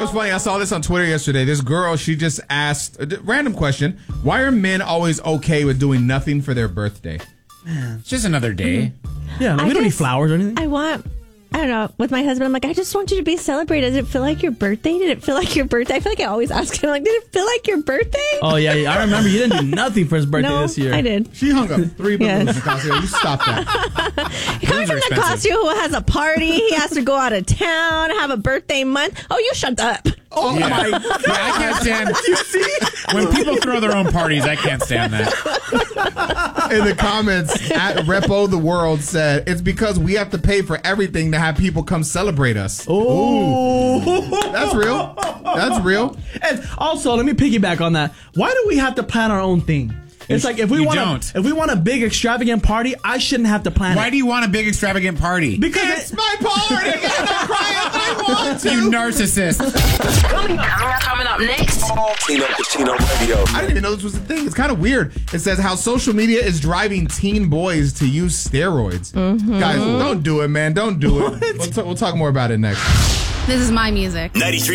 It was funny. I saw this on Twitter yesterday. This girl, she just asked a random question: why are men always okay with doing nothing for their birthday? It's just another day. Yeah, we don't need flowers or anything. I don't know. With my husband, I'm like, I just want you to be celebrated. Does it feel like your birthday? Did it feel like your birthday? I feel like I always ask him, like, did it feel like your birthday? Oh, yeah. I remember you didn't do nothing for his birthday this year. I did. She hung up 3 balloons. You stop that. Coming from the costume who has a party, he has to go out of town, have a birthday month. Oh, you shut up. Oh, Yeah. my God. Yeah, I can't stand. You see? When people throw their own parties, I can't stand that. In the comments, at Repo the World said, it's because we have to pay for everything to have people come celebrate us. Oh. That's real. That's real. And also, let me piggyback on that. Why do we have to plan our own thing? It's like if we want a big extravagant party, I shouldn't have to plan it. Why do you want a big extravagant party? Because It's my party. I'm crying if I want to. You narcissist. Coming up next. Tino Casino Radio. I didn't even know this was a thing. It's kind of weird. It says how social media is driving teen boys to use steroids. Guys, don't do it, man. Don't do it. We'll talk more about it next. This is my music. 93.